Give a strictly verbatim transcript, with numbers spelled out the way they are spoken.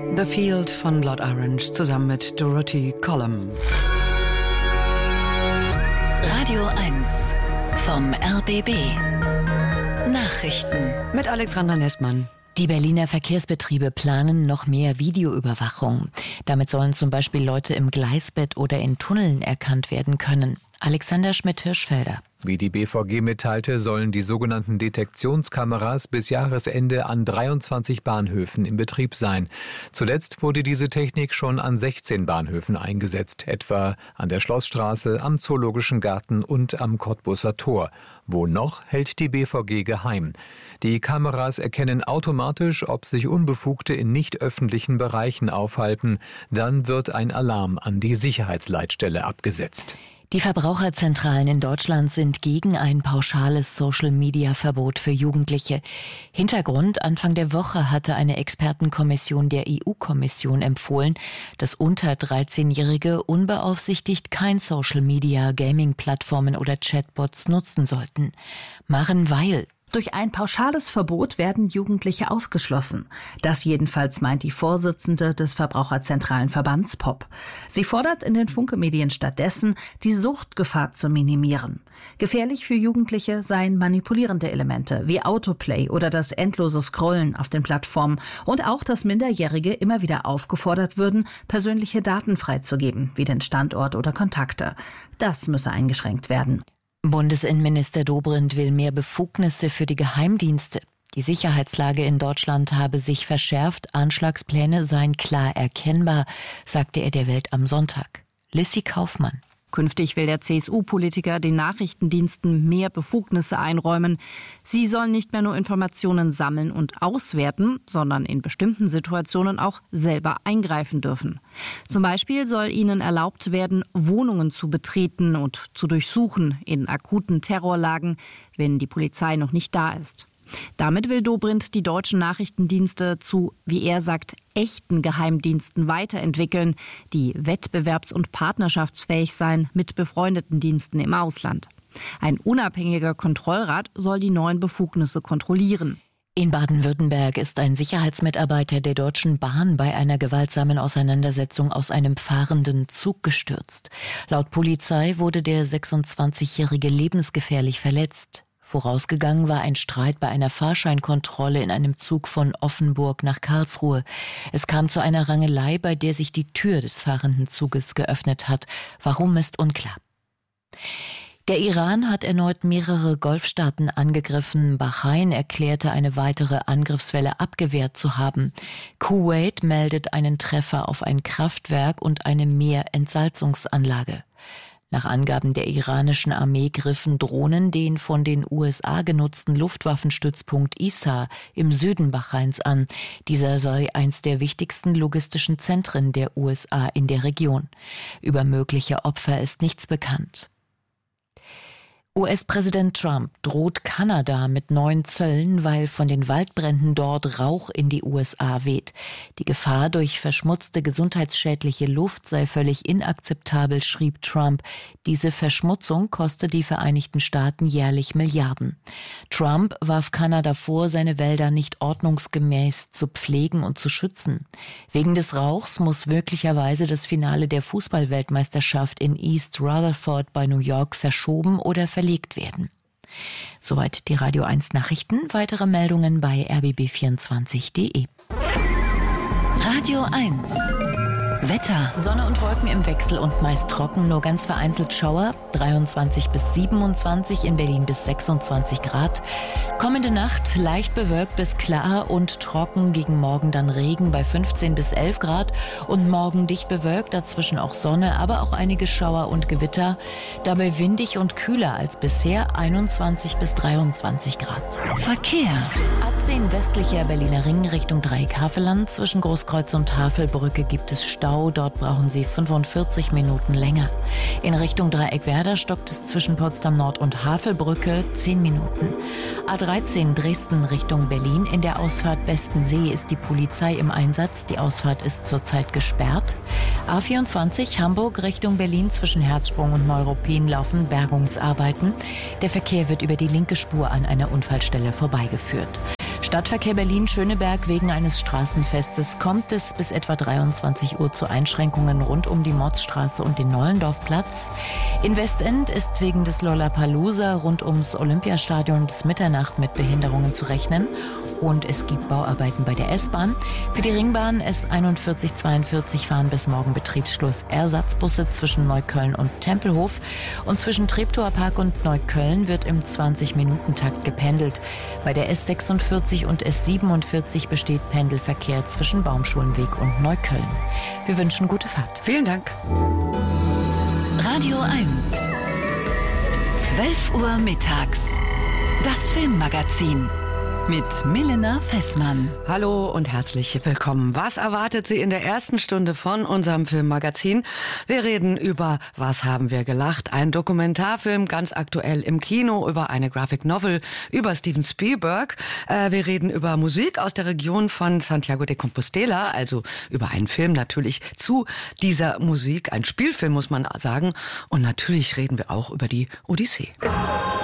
The Field von Blood Orange zusammen mit Dorothy Colum. Radio eins vom R B B. Nachrichten mit Alexandra Nessmann. Die Berliner Verkehrsbetriebe planen noch mehr Videoüberwachung. Damit sollen zum Beispiel Leute im Gleisbett oder in Tunneln erkannt werden können. Alexander Schmidt-Hirschfelder. Wie die B V G mitteilte, sollen die sogenannten Detektionskameras bis Jahresende an dreiundzwanzig Bahnhöfen in Betrieb sein. Zuletzt wurde diese Technik schon an sechzehn Bahnhöfen eingesetzt, etwa an der Schlossstraße, am Zoologischen Garten und am Cottbuser Tor. Wo noch, hält die B V G geheim. Die Kameras erkennen automatisch, ob sich Unbefugte in nicht öffentlichen Bereichen aufhalten. Dann wird ein Alarm an die Sicherheitsleitstelle abgesetzt. Die Verbraucherzentralen in Deutschland sind gegen ein pauschales Social-Media-Verbot für Jugendliche. Hintergrund: Anfang der Woche hatte eine Expertenkommission der E U-Kommission empfohlen, dass unter dreizehnjährige unbeaufsichtigt kein Social-Media, Gaming-Plattformen oder Chatbots nutzen sollten. Maren Weil. Durch ein pauschales Verbot werden Jugendliche ausgeschlossen. Das jedenfalls meint die Vorsitzende des Verbraucherzentralen Verbands P O P. Sie fordert in den Funke-Medien stattdessen, die Suchtgefahr zu minimieren. Gefährlich für Jugendliche seien manipulierende Elemente wie Autoplay oder das endlose Scrollen auf den Plattformen und auch, dass Minderjährige immer wieder aufgefordert würden, persönliche Daten freizugeben, wie den Standort oder Kontakte. Das müsse eingeschränkt werden. Bundesinnenminister Dobrindt will mehr Befugnisse für die Geheimdienste. Die Sicherheitslage in Deutschland habe sich verschärft, Anschlagspläne seien klar erkennbar, sagte er der Welt am Sonntag. Lissy Kaufmann. Künftig will der C S U-Politiker den Nachrichtendiensten mehr Befugnisse einräumen. Sie sollen nicht mehr nur Informationen sammeln und auswerten, sondern in bestimmten Situationen auch selber eingreifen dürfen. Zum Beispiel soll ihnen erlaubt werden, Wohnungen zu betreten und zu durchsuchen in akuten Terrorlagen, wenn die Polizei noch nicht da ist. Damit will Dobrindt die deutschen Nachrichtendienste zu, wie er sagt, echten Geheimdiensten weiterentwickeln, die wettbewerbs- und partnerschaftsfähig seien mit befreundeten Diensten im Ausland. Ein unabhängiger Kontrollrat soll die neuen Befugnisse kontrollieren. In Baden-Württemberg ist ein Sicherheitsmitarbeiter der Deutschen Bahn bei einer gewaltsamen Auseinandersetzung aus einem fahrenden Zug gestürzt. Laut Polizei wurde der sechsundzwanzigjährige lebensgefährlich verletzt. Vorausgegangen war ein Streit bei einer Fahrscheinkontrolle in einem Zug von Offenburg nach Karlsruhe. Es kam zu einer Rangelei, bei der sich die Tür des fahrenden Zuges geöffnet hat. Warum, ist unklar. Der Iran hat erneut mehrere Golfstaaten angegriffen. Bahrain erklärte, eine weitere Angriffswelle abgewehrt zu haben. Kuwait meldet einen Treffer auf ein Kraftwerk und eine Meerentsalzungsanlage. Nach Angaben der iranischen Armee griffen Drohnen den von den U S A genutzten Luftwaffenstützpunkt Issa im Süden Bahrains an. Dieser sei eins der wichtigsten logistischen Zentren der U S A in der Region. Über mögliche Opfer ist nichts bekannt. U S-Präsident Trump droht Kanada mit neuen Zöllen, weil von den Waldbränden dort Rauch in die U S A weht. Die Gefahr durch verschmutzte, gesundheitsschädliche Luft sei völlig inakzeptabel, schrieb Trump. Diese Verschmutzung koste die Vereinigten Staaten jährlich Milliarden. Trump warf Kanada vor, seine Wälder nicht ordnungsgemäß zu pflegen und zu schützen. Wegen des Rauchs muss möglicherweise das Finale der Fußballweltmeisterschaft in East Rutherford bei New York verschoben oder verlegt werden. Soweit die Radio eins Nachrichten. Weitere Meldungen bei r b b vierundzwanzig punkt de. Radio eins Wetter. Sonne und Wolken im Wechsel und meist trocken, nur ganz vereinzelt Schauer. dreiundzwanzig bis siebenundzwanzig, in Berlin bis sechsundzwanzig Grad. Kommende Nacht leicht bewölkt bis klar und trocken, gegen Morgen dann Regen bei fünfzehn bis elf Grad. Und morgen dicht bewölkt, dazwischen auch Sonne, aber auch einige Schauer und Gewitter. Dabei windig und kühler als bisher, einundzwanzig bis dreiundzwanzig Grad. Verkehr. A zehn westlicher Berliner Ring Richtung Dreieck-Havelland. Zwischen Großkreuz und Havelbrücke gibt es Stau. Dort brauchen Sie fünfundvierzig Minuten länger. In Richtung Dreieck-Werder stockt es zwischen Potsdam Nord und Havelbrücke zehn Minuten. A dreizehn Dresden Richtung Berlin. In der Ausfahrt Westensee ist die Polizei im Einsatz. Die Ausfahrt ist zurzeit gesperrt. A vierundzwanzig Hamburg Richtung Berlin. Zwischen Herzsprung und Neuruppin laufen Bergungsarbeiten. Der Verkehr wird über die linke Spur an einer Unfallstelle vorbeigeführt. Stadtverkehr Berlin-Schöneberg. Wegen eines Straßenfestes kommt es bis etwa dreiundzwanzig Uhr zu Einschränkungen rund um die Motzstraße und den Nollendorfplatz. In Westend ist wegen des Lollapalooza rund ums Olympiastadion bis Mitternacht mit Behinderungen zu rechnen. Und es gibt Bauarbeiten bei der S-Bahn. Für die Ringbahn S einundvierzig zweiundvierzig fahren bis morgen Betriebsschluss Ersatzbusse zwischen Neukölln und Tempelhof. Und zwischen Treptower Park und Neukölln wird im zwanzig-Minuten-Takt gependelt. Bei der S sechsundvierzig und S siebenundvierzig besteht Pendelverkehr zwischen Baumschulenweg und Neukölln. Wir wünschen gute Fahrt. Vielen Dank. Radio eins. zwölf Uhr mittags. Das Filmmagazin. Mit Milena Fessmann. Hallo und herzlich willkommen. Was erwartet Sie in der ersten Stunde von unserem Filmmagazin? Wir reden über Was haben wir gelacht? Ein Dokumentarfilm, ganz aktuell im Kino, über eine Graphic Novel, über Steven Spielberg. Äh, wir reden über Musik aus der Region von Santiago de Compostela, also über einen Film natürlich zu dieser Musik. Ein Spielfilm, muss man sagen. Und natürlich reden wir auch über die Odyssee.